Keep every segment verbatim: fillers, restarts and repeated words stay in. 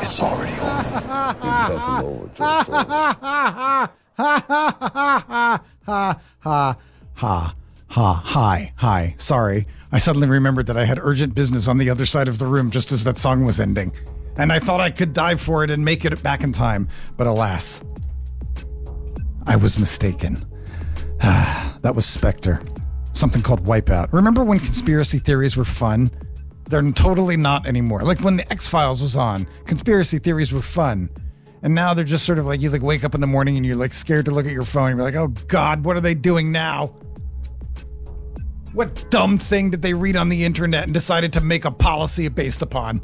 It's already on. You're passing over, ha ha ha ha ha ha hi hi. Sorry, I suddenly remembered that I had urgent business on the other side of the room just as that song was ending, and I thought I could dive for it and make it back in time, but alas, I was mistaken. That was Spectre. Something called Wipeout. Remember when conspiracy theories were fun? They're totally not anymore. Like when the X-Files was on, conspiracy theories were fun. And now they're just sort of like, you like wake up in the morning and you're like scared to look at your phone. And you're like, oh God, what are they doing now? What dumb thing did they read on the internet and decided to make a policy based upon?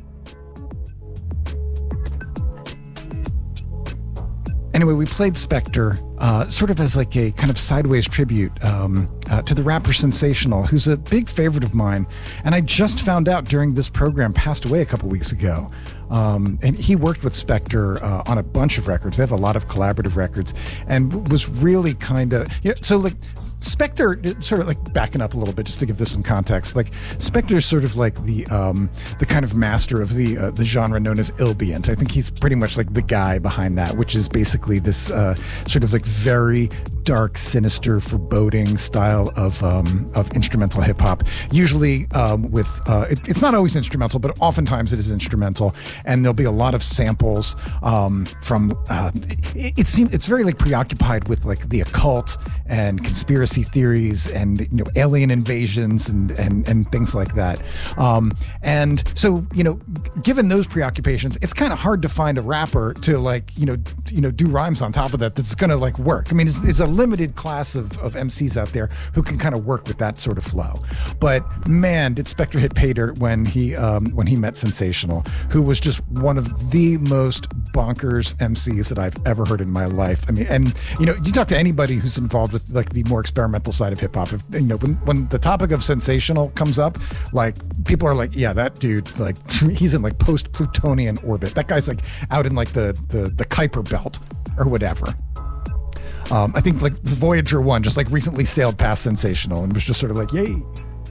Anyway, we played Spectre uh, sort of as like a kind of sideways tribute um, uh, to the rapper Sensational, who's a big favorite of mine. And I just found out during this program, passed away a couple weeks ago. Um, and he worked with Spectre uh, on a bunch of records. They have a lot of collaborative records and was really kind of, you know, so like Spectre, sort of like backing up a little bit just to give this some context, like Spectre is sort of like the um, the kind of master of the uh, the genre known as ambient. I think he's pretty much like the guy behind that, which is basically this uh, sort of like very dark, sinister, foreboding style of um, of instrumental hip hop. Usually um, with uh, it, it's not always instrumental, but oftentimes it is instrumental. And there'll be a lot of samples um, from. Uh, it, it seems it's very like preoccupied with like the occult and conspiracy theories and you know alien invasions and and and things like that. Um, and so you know, given those preoccupations, it's kind of hard to find a rapper to like you know you know do rhymes on top of that that's going to like work. I mean, it's, it's a limited class of of M Cs out there who can kind of work with that sort of flow. But man, did Spectre hit pay dirt when he um, when he met Sensational, who was just one of the most bonkers M Cs that I've ever heard in my life. I mean, and you know, you talk to anybody who's involved with like the more experimental side of hip hop. If you know, when, when the topic of Sensational comes up, like people are like, yeah, that dude, like he's in like post-Plutonian orbit. That guy's like out in like the the, the Kuiper belt or whatever. Um, I think like Voyager one just like recently sailed past Sensational and was just sort of like, yay.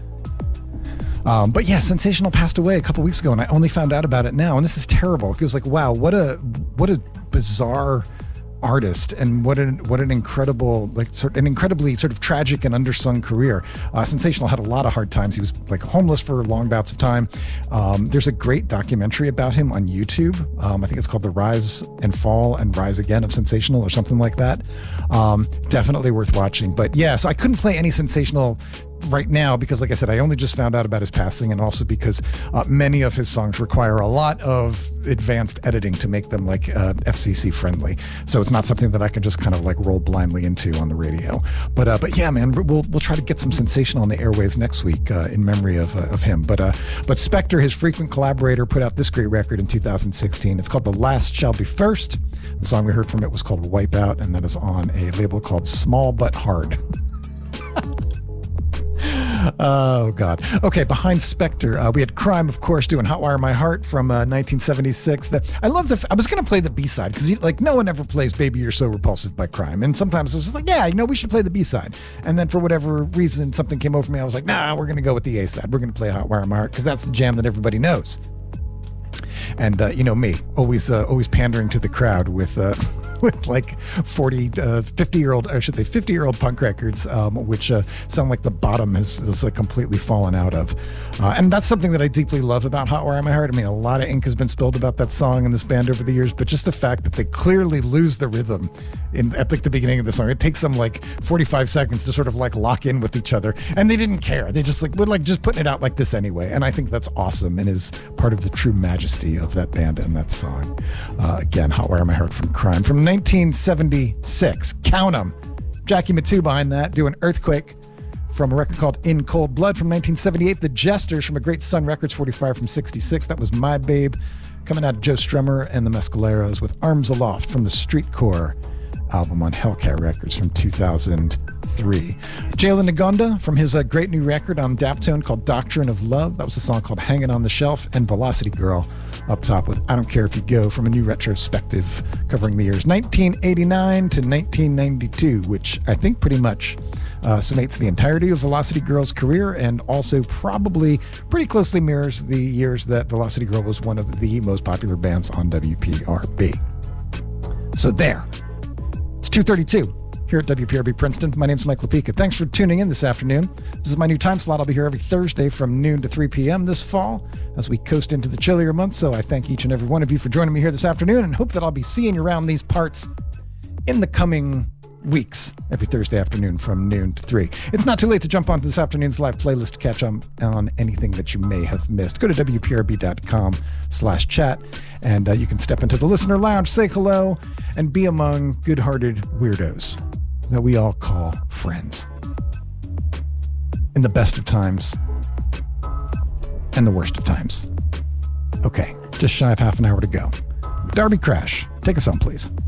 Um, but yeah, Sensational passed away a couple weeks ago, and I only found out about it now. And this is terrible because, like, wow, what a what a bizarre artist, and what an what an incredible, like, sort an incredibly sort of tragic and undersung career. Uh, Sensational had a lot of hard times. He was like homeless for long bouts of time. Um, there's a great documentary about him on YouTube. Um, I think it's called The Rise and Fall and Rise Again of Sensational or something like that. Um, definitely worth watching. But yeah, so I couldn't play any Sensational right now because, like I said, I only just found out about his passing, and also because uh, many of his songs require a lot of advanced editing to make them like uh, F C C friendly. So it's not something that I can just kind of like roll blindly into on the radio. But uh, but yeah, man, we'll we'll try to get some Sensational on the airwaves next week uh, in memory of uh, of him. But uh, but Spectre, his frequent collaborator, put out this great record in two thousand sixteen. It's called The Last Shall Be First. The song we heard from it was called Wipeout, and that is on a label called Small But Hard. Oh, God. Okay, behind Spectre, uh, we had Crime, of course, doing Hotwire My Heart from uh, nineteen seventy-six. That I love the. F- I was going to play the B-side because, like, no one ever plays Baby You're So Repulsive by Crime. And sometimes I was just like, yeah, you know, we should play the B-side. And then for whatever reason, something came over me. I was like, nah, we're going to go with the A-side. We're going to play Hotwire My Heart because that's the jam that everybody knows. And, uh, you know, me, always uh, always pandering to the crowd with... Uh, with like forty, uh, fifty year old, I should say fifty year old punk records, um, which uh, sound like the bottom has, has like completely fallen out of. Uh, and that's something that I deeply love about Hotwire My Heart. I mean, a lot of ink has been spilled about that song and this band over the years, but just the fact that they clearly lose the rhythm in at like the beginning of the song. It takes them like forty-five seconds to sort of like lock in with each other, and they didn't care. They just like would like just putting it out like this anyway. And I think that's awesome and is part of the true majesty of that band and that song. Uh, again, Hotwire My Heart from Crime from nineteen seventy-six. Count 'em. Jackie Matu behind that doing Earthquake from a record called In Cold Blood from nineteen seventy-eight. The Jesters from a Great Sun Records forty-five from sixty-six. That was My Babe. Coming out of Joe Strummer and the Mescaleros with Arms Aloft from the Streetcore album on Hellcat Records from two thousand three. Jalen Ngonda from his uh, great new record on Daptone called Doctrine of Love. That was a song called Hanging on the Shelf. And Velocity Girl up top with I Don't Care If You Go from a new retrospective covering the years nineteen eighty-nine to nineteen ninety-two, which I think pretty much uh, summates the entirety of Velocity Girl's career and also probably pretty closely mirrors the years that Velocity Girl was one of the most popular bands on W P R B. So there. It's two thirty-two here at W P R B Princeton. My name's Mike Lepika. Thanks for tuning in this afternoon. This is my new time slot. I'll be here every Thursday from noon to three p.m. this fall as we coast into the chillier months. So I thank each and every one of you for joining me here this afternoon and hope that I'll be seeing you around these parts in the coming weeks, every Thursday afternoon from noon to three. It's not too late to jump onto this afternoon's live playlist to catch on, on anything that you may have missed. Go to W P R B dot com slash chat and uh, you can step into the listener lounge, say hello, and be among good-hearted weirdos that we all call friends. In the best of times and the worst of times. Okay, just shy of half an hour to go. Darby Crash, take us home, please.